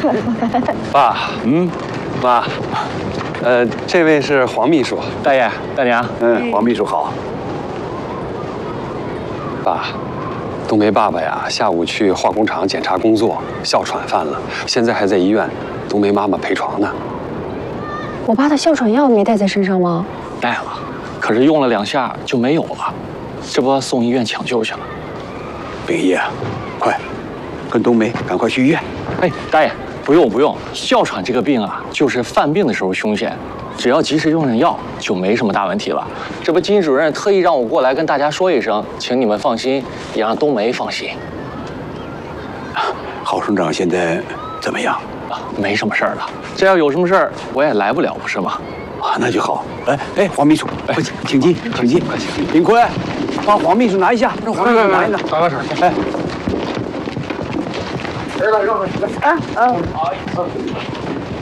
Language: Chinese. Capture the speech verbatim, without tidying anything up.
爸，嗯，妈，呃，这位是黄秘书， 大爷、大娘， 嗯，黄秘书好。 爸，冬梅爸爸呀，下午去化工厂检查工作，哮喘犯了，现在还在医院，冬梅妈妈陪床呢。 我爸的哮喘药没带在身上吗？ 带了，可是用了两下就没有了，这不送医院抢救去了。 秉义啊，快，跟冬梅赶快去医院。 哎，大爷，不用不用，哮喘这个病啊，就是犯病的时候凶险，只要及时用上药，就没什么大问题了。这不，金主任特意让我过来跟大家说一声，请你们放心，也让冬梅放心。 郝省长现在怎么样？ 啊，没什么事儿了。这要有什么事儿，我也来不了，不是吗？ 啊，那就好。哎哎，黄秘书，快请进，请进。林坤，帮黄秘书拿一下，让黄秘书拿一拿。 打个手。 哎。 来来，让开，来。 啊啊。